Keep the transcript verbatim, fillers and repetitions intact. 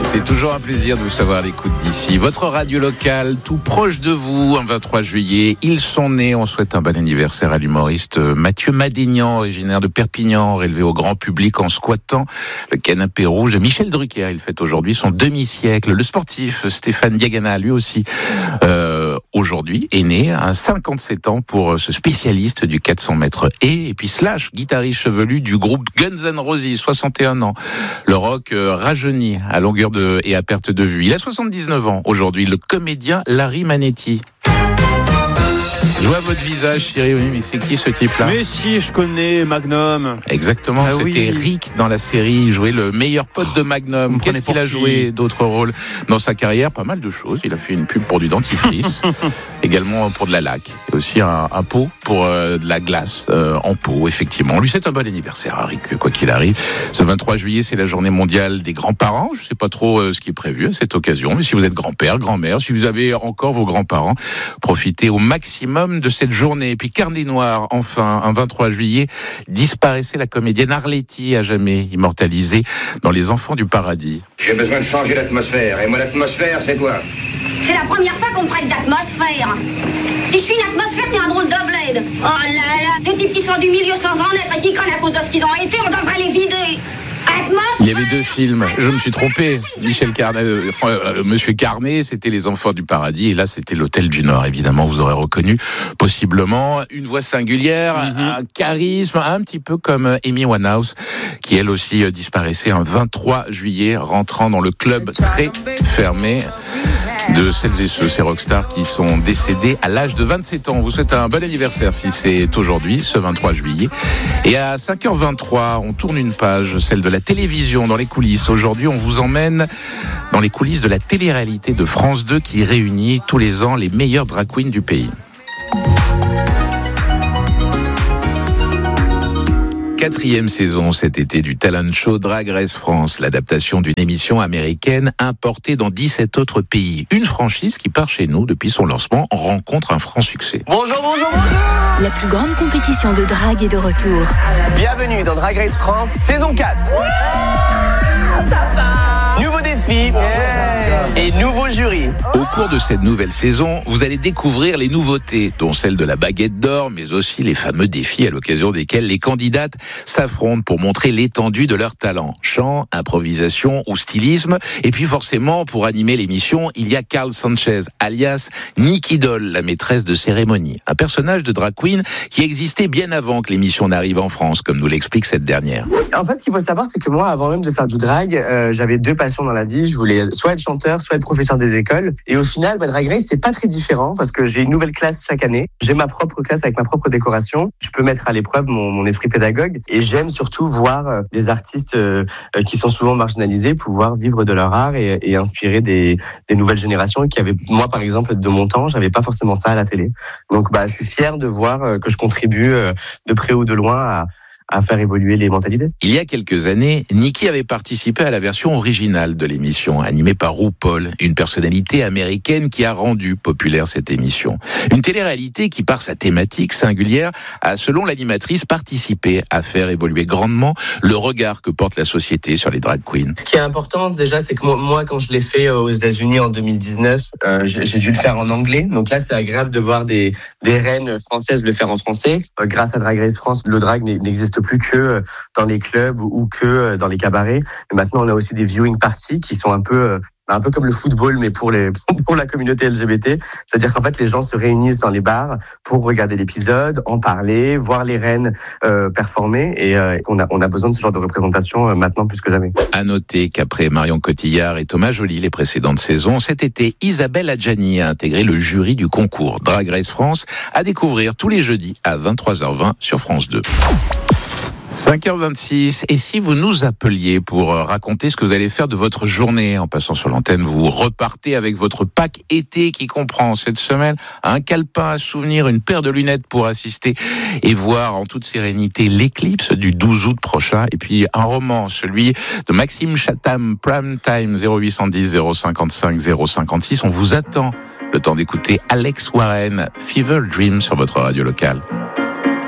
C'est toujours un plaisir de vous savoir à l'écoute d'ici. Votre radio locale, tout proche de vous, un vingt-trois juillet. Ils sont nés. On souhaite un bon anniversaire à l'humoriste Mathieu Madénian, originaire de Perpignan, élevé au grand public en squattant le canapé rouge. Michel Drucker, il fête aujourd'hui son demi-siècle. Le sportif Stéphane Diagana, lui aussi, euh, aujourd'hui, est né à cinquante-sept ans pour ce spécialiste du quatre cents mètres haies. Et puis Slash, guitariste chevelu du groupe Guns N' Roses, soixante et un ans. Le rock euh, rajeunit à longueur de et à perte de vue. Il a soixante-dix-neuf ans aujourd'hui, le comédien Larry Manetti. Je vois votre visage, Cyril, oui, mais c'est qui ce type-là ? Mais si, je connais Magnum. Exactement, ah, c'était oui. Rick dans la série, il jouait le meilleur pote de Magnum. Oh, qu'est-ce qu'il a joué d'autres rôles dans sa carrière ? Pas mal de choses, il a fait une pub pour du dentifrice, également pour de la laque, et aussi un, un pot pour euh, de la glace euh, en pot, effectivement. Lui, c'est un bon anniversaire, à Rick, quoi qu'il arrive. Ce vingt-trois juillet, c'est la journée mondiale des grands-parents. Je ne sais pas trop euh, ce qui est prévu à cette occasion, mais si vous êtes grand-père, grand-mère, si vous avez encore vos grands-parents, profitez au maximum de cette journée. Et puis Carnet Noir, enfin, un vingt-trois juillet, disparaissait la comédienne Arletty, à jamais immortalisée dans Les Enfants du Paradis. J'ai besoin de changer l'atmosphère, et moi l'atmosphère, c'est toi. C'est la première fois qu'on me traite d'atmosphère. Tu suis une atmosphère, t'es un drôle de bled. Oh là là, des types qui sont du milieu sans en être et qui collent à cause de ce qu'ils ont été, on devrait les vider. Il y avait deux films, je me suis trompé. Michel Carnet, euh, euh, Monsieur Carnet, c'était Les Enfants du Paradis, et là c'était l'Hôtel du Nord. Évidemment, vous aurez reconnu possiblement une voix singulière, mm-hmm. un charisme, un petit peu comme Amy Winehouse, qui elle aussi euh, disparaissait un vingt-trois juillet, rentrant dans le club très fermé de celles et ceux, ces rockstars qui sont décédés à l'âge de vingt-sept ans. On vous souhaite un bon anniversaire si c'est aujourd'hui, ce vingt-trois juillet. Et à cinq heures vingt-trois, on tourne une page, celle de la télévision dans les coulisses. Aujourd'hui, on vous emmène dans les coulisses de la télé-réalité de France deux qui réunit tous les ans les meilleurs drag queens du pays. Quatrième saison cet été du talent show Drag Race France, l'adaptation d'une émission américaine importée dans dix-sept autres pays. Une franchise qui, par chez nous, depuis son lancement, rencontre un franc succès. Bonjour, bonjour, bonjour. La plus grande compétition de drague est de retour. Bienvenue dans Drag Race France, saison quatre. Ça va. Nouveau défi. Yeah. Et nouveau jury. Au cours de cette nouvelle saison, vous allez découvrir les nouveautés, dont celle de la baguette d'or, mais aussi les fameux défis à l'occasion desquels les candidates s'affrontent pour montrer l'étendue de leur talent. Chant, improvisation ou stylisme. Et puis forcément, pour animer l'émission, il y a Carl Sanchez, alias Nicky Doll, la maîtresse de cérémonie. Un personnage de drag queen qui existait bien avant que l'émission n'arrive en France, comme nous l'explique cette dernière. En fait, ce qu'il faut savoir, c'est que moi, avant même de faire du drag, euh, j'avais deux passions dans la vie. Je voulais soit être chanteur, soit être professeur des écoles. Et au final, bah, Drag Race, c'est pas très différent parce que j'ai une nouvelle classe chaque année. J'ai ma propre classe avec ma propre décoration. Je peux mettre à l'épreuve mon, mon esprit pédagogue. Et j'aime surtout voir euh, des artistes euh, qui sont souvent marginalisés pouvoir vivre de leur art et, et inspirer des, des nouvelles générations qui avaient, moi par exemple, de mon temps, j'avais pas forcément ça à la télé. Donc, bah, je suis fier de voir euh, que je contribue euh, de près ou de loin à à faire évoluer les mentalités. Il y a quelques années, Nicky avait participé à la version originale de l'émission, animée par RuPaul, une personnalité américaine qui a rendu populaire cette émission. Une télé-réalité qui, par sa thématique singulière, a, selon l'animatrice, participé à faire évoluer grandement le regard que porte la société sur les drag queens. Ce qui est important, déjà, c'est que moi, quand je l'ai fait aux États-Unis en deux mille dix-neuf, euh, j'ai, j'ai dû le faire en anglais. Donc là, c'est agréable de voir des, des reines françaises le faire en français. Euh, grâce à Drag Race France, le drag n'existe plus que dans les clubs ou que dans les cabarets. Mais maintenant, on a aussi des viewing parties qui sont un peu un peu comme le football, mais pour les pour la communauté L G B T. C'est-à-dire qu'en fait, les gens se réunissent dans les bars pour regarder l'épisode, en parler, voir les reines euh, performer. Et euh, on a on a besoin de ce genre de représentation euh, maintenant plus que jamais. À noter qu'après Marion Cotillard et Thomas Joly, les précédentes saisons, cet été, Isabelle Adjani a intégré le jury du concours Drag Race France, à découvrir tous les jeudis à vingt-trois heures vingt sur France deux. cinq heures vingt-six, et si vous nous appeliez pour raconter ce que vous allez faire de votre journée en passant sur l'antenne, vous repartez avec votre pack été qui comprend cette semaine un calepin à souvenir, une paire de lunettes pour assister et voir en toute sérénité l'éclipse du douze août prochain, et puis un roman, celui de Maxime Chatham, Prime Time, zéro huit cent dix zéro cinquante-cinq zéro cinquante-six. On vous attend le temps d'écouter Alex Warren, Fever Dream sur votre radio locale.